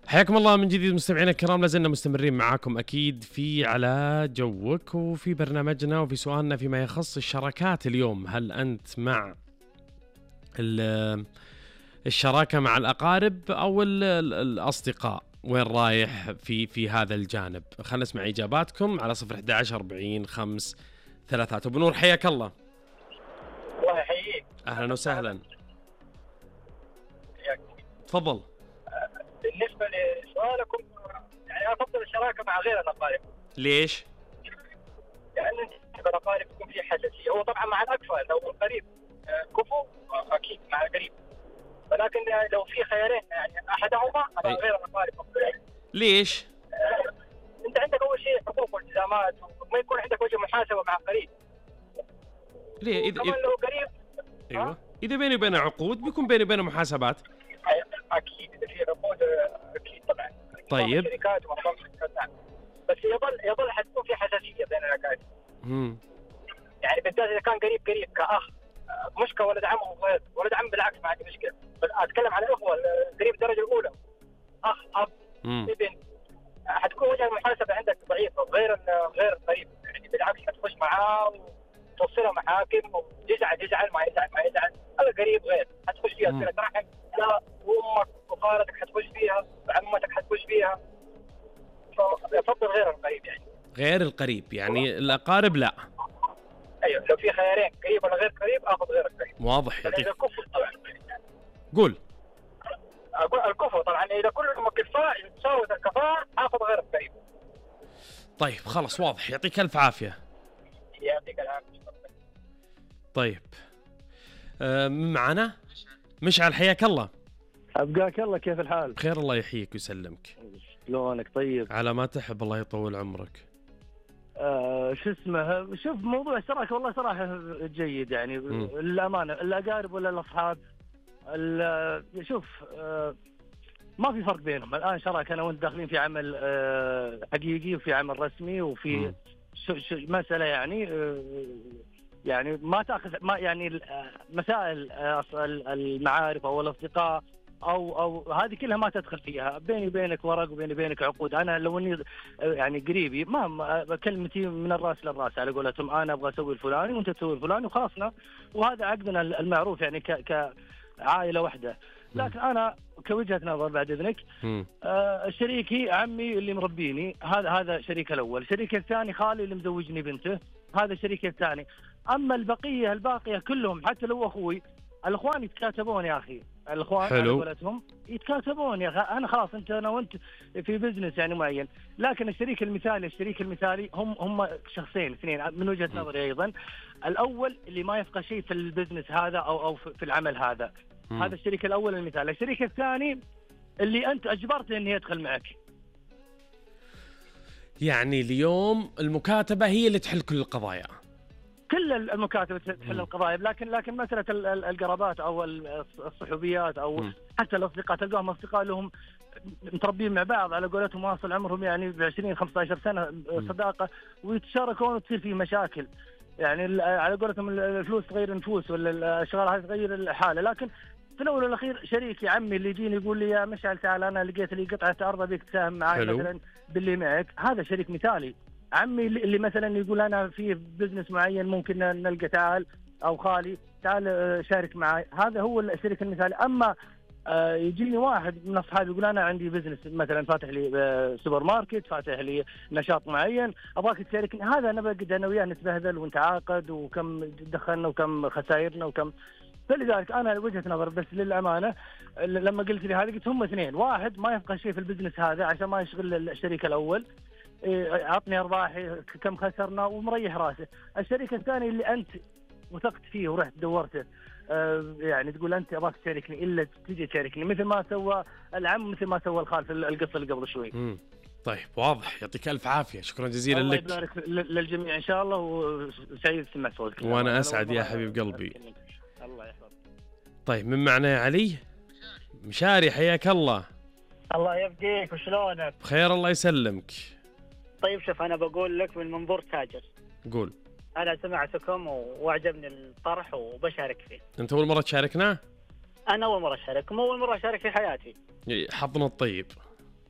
حياكم الله من جديد مستمعينا الكرام، لازلنا مستمرين معاكم أكيد في على جوك وفي برنامجنا وفي سؤالنا فيما يخص الشراكات اليوم. هل أنت مع الشراكة مع الأقارب أو الأصدقاء؟ وين رايح في هذا الجانب؟ خلنا نسمع إجاباتكم على 011 40 5 3. أبو نور حياك الله. الله يحييك. أهلا وسهلا. تفضل. بالنسبة لسؤالكم يعني أفضل الشراكة مع غير الأقارب. ليش؟ لأن الأقارب يكون فيه حساسية. هو طبعا مع الأكفأ لو القريب كفو أكيد مع القريب، ولكن لو في خيارين يعني أحدهما مع غير الأقارب أفضل. ليش؟ أنت عندك أول شيء حقوق والتزامات، وما يكون عندك وجه محاسبة مع القريب. ليه؟ كمان لو قريب أيوة. إذا بيني وبينه عقود بيكون بيني وبينه محاسبات. أكيد إذا في عقود أكيد طبعا. طيب. شركات ونظام شركات نعم. بس يظل حتكون في حساسية بين الأقارب. يعني بالذات إذا كان قريب كأخ، مش كولد عم أو ولد عم بالعكس ما عندي مشكلة، بس أتكلم عن الأخوة القريب الدرجة الأولى، أخ أب ابن، حتكون وجه المحاسبة عندك ضعيفة غير القريب. يعني بالعكس حتخش معاه وتوصله محاكم ويزعل ما يزعل. القريب غير حتخش فيها صلة رحم، لا وأمك وخالتك حتخش فيها وعمتك حتخش فيها، فأفضل غير القريب. يعني غير القريب يعني الأقارب لا. ايوه لو في خيارين قريب ولا غير قريب اخذ غير القريب. واضح. اذا كفوا طبعا. قول. اقول الكفوا طبعا اذا كلهم كفاء تساوت الكفاءة اخذ غير القريب. طيب خلاص واضح، يعطيك الف عافية. يعطيك العافية. طيب معنا مشعل حياك الله. أبقاك الله، كيف الحال؟ بخير الله يحييك ويسلمك. شلونك؟ طيب على ما تحب الله يطول عمرك. شو اسمه، شوف موضوع الشراكة والله صراحة جيد يعني للأمانة. الأقارب ولا الأصحاب شوف ما في فرق بينهم الآن. شراكة أنا وأنت داخلين في عمل حقيقي وفي عمل رسمي وفي مسألة يعني ما تأخذ ما يعني مسائل المعارف أو الأصدقاء أو هذه كلها ما تدخل فيها. بيني وبينك ورق وبيني وبينك عقود. أنا لو إني يعني قريبي ما كلمتي من الرأس للرأس على قولتهم، أنا أبغى أسوي الفلاني وأنت تسوي الفلاني وخلاصنا، وهذا عقدنا المعروف يعني كعائلة واحدة. لكن أنا كوجهة نظر بعد إذنك شريكي عمي اللي مربيني، هذا شريكي الأول. شريكي الثاني خالي اللي مزوجني بنته، هذا شريكي الثاني. أما الباقية كلهم حتى لو أخوي، الأخوان يتكاتبون يا أخي. الأخوان على قولتهم يتكاتبون يا أخي. أنا خلاص أنا وأنت في بزنس يعني معين، لكن الشريك المثالي هم شخصين اثنين من وجهة نظري أيضا. الأول اللي ما يفقه شيء في البزنس هذا أو في العمل هذا، هذا الشريك الأول المثالي. الشريك الثاني اللي أنت أجبرته إنه يدخل معك. يعني اليوم المكاتبة هي اللي تحل كل القضايا. كل المكاتبة تحل القضايا، لكن مسألة القرابات أو الصحوبيات أو حتى الأصدقاء، تلقاهم أصدقاء لهم متربين مع بعض على قولتهم، واصل عمرهم يعني ب20-15 سنة صداقة، ويتشاركون وتصير فيه مشاكل. يعني على قولتهم الفلوس تغير النفوس ولا الأشغال هذه تغير الحالة. لكن في الأول والأخير شريكي عمي اللي يجيني يقول لي يا مشعل تعال أنا لقيت لي قطعة أرض أبيك تساهم معي مثلا باللي معك، هذا شريك مثالي. عمي اللي مثلا يقول أنا في بزنس معين ممكن نلقى، تعال، أو خالي تعال شارك معي، هذا هو الشريك المثالي. أما يجيني واحد من أصحابي يقول أنا عندي بزنس مثلا، فاتح لي سوبر ماركت، فاتح لي نشاط معين، أبغاك تشاركني، هذا أنا بقعد أنا وياه نتبهدل ونتعاقد وكم دخلنا وكم خسائرنا وكم. فلذلك أنا وجهة نظر بس للأمانة لما قلت لي هذه قلت هم اثنين، واحد ما يفقه شيء في البزنس هذا عشان ما يشغل الشريك الأول، عطني أرباحي كم خسرنا ومريح راسه. الشريك الثاني اللي أنت وثقت فيه ورحت دورته، يعني تقول أنت أبغاك تشاركني إلا تيجي تشاركني، مثل ما سوى العم مثل ما سوى الخال في القصة اللي قبل شوي. طيب واضح، يعطيك ألف عافية، شكرا جزيلا الله لك. الله يبارك للجميع إن شاء الله، وسعيد سمع صوتك. وأنا أسعد يا حبيب قلبي. الله يحفظك. طيب من معنا يا علي؟ مشاري حياك الله. الله يبقيك، وشلونك؟ بخير الله يسلمك. طيب شوف، أنا بقول لك من منظور تاجر. قول. أنا سمعتكم وأعجبني الطرح وبشارك فيه. أنت أول مرة تشاركنا؟ أنا أول مرة أشارك، مو أول مرة أشارك في حياتي. حظنا الطيب.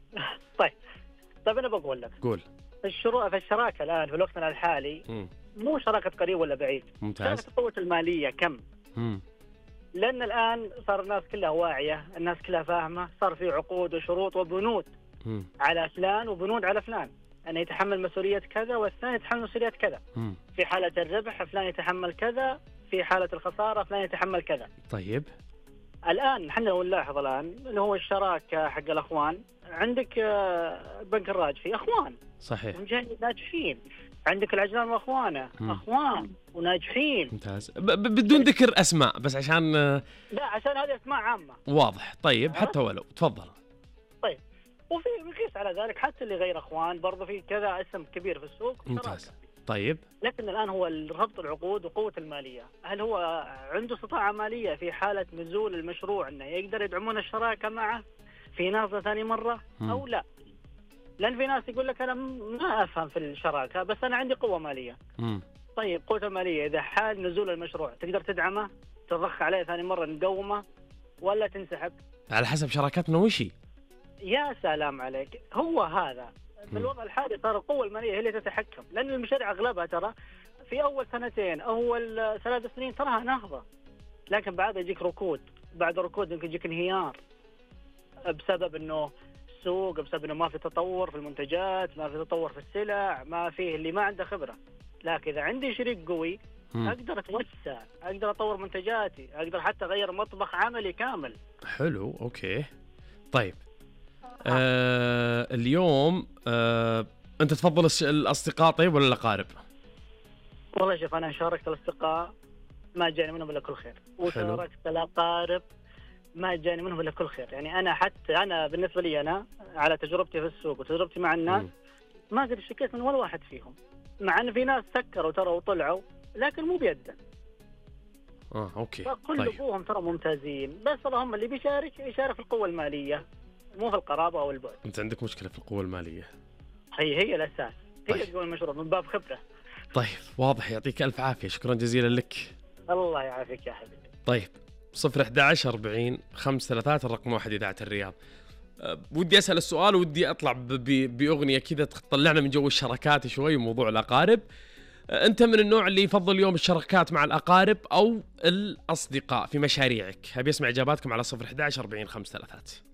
طيب أنا بقول لك، قول. في الشراكة الآن في وقتنا الحالي مو شراكة قريب ولا بعيد. ممتاز. شراكة القوة المالية كم؟ لأن الآن صار الناس كلها واعية، الناس كلها فاهمة، صار في عقود وشروط وبنود على فلان وبنود على فلان، أنه يتحمل مسؤولية كذا والثاني يتحمل مسؤولية كذا. في حالة الربح فلان يتحمل كذا، في حالة الخسارة فلان يتحمل كذا. طيب الآن نحن لو نلاحظ الآن اللي هو الشراكة حق الأخوان، عندك بنك الراجحي أخوان صحيح ناجحين، عندك العجلان وأخوانه أخوان وناجحين. ممتاز. بدون ذكر أسماء بس عشان لا عشان هذه أسماء عامة واضح. طيب حتى ولو تفضل. طيب وفي قيس على ذلك حتى اللي غير أخوان برضه في كذا اسم كبير في السوق. ممتاز. طيب لكن الآن هو ربط العقود وقوة المالية، هل هو عنده استطاعة مالية في حالة نزول المشروع أنه يقدر يدعمون الشراكة معه في نهضة ثاني مرة أو لا؟ لأن في ناس يقول لك أنا ما أفهم في الشراكة بس أنا عندي قوة مالية. طيب قوة مالية إذا حال نزول المشروع تقدر تدعمه، تضخ عليه ثاني مرة نقومه ولا تنسحب؟ على حسب شراكتنا وشي. يا سلام عليك، هو هذا بالوضع الحالي صار القوة المالية هي اللي تتحكم، لأن المشاريع أغلبها ترى في أول سنتين أول 3 سنين تراها نهضة، لكن بعد يجيك ركود، بعد ركود يمكن يجيك انهيار بسبب إنه السوق، بسبب إنه ما في تطور في المنتجات، ما في تطور في السلع، ما فيه اللي ما عنده خبرة. لكن إذا عندي شريك قوي أقدر أتوسع، أقدر أطور منتجاتي، أقدر حتى أغير مطبخ عملي كامل. حلو أوكي. طيب اليوم أنت تفضل الأصدقاء طيب ولا الأقارب؟ والله شوف أنا شاركت الأصدقاء ما جاني منهم إلا كل خير، وشاركت الأقارب ما جاني منهم إلا كل خير. يعني أنا بالنسبة لي أنا على تجربتي في السوق وتجربتي مع الناس ما قد اشتكيت من ولا واحد فيهم، مع أن في ناس سكروا ترى وطلعوا لكن مو بيدا. أوكي. كل أبوهم ترى ممتازين، بس اللهم اللي يشارك في القوة المالية مو في القرابة أو البعد. أنت عندك مشكلة في القوة المالية. هي الأساس. طيب. هي تقول المشروع من باب خبرة. طيب واضح، يعطيك ألف عافية، شكرا جزيلا لك. الله يعافيك يا حبيبي. طيب 011 40 533 الرقم 1 إذاعة الرياض. ودي أسأل السؤال ودي أطلع بأغنية كذا تطلعنا من جو الشراكات شوي وموضوع الأقارب. أنت من النوع اللي يفضل اليوم الشراكات مع الأقارب أو الأصدقاء في مشاريعك؟ أبي أسمع إجاباتكم على 011 40 533.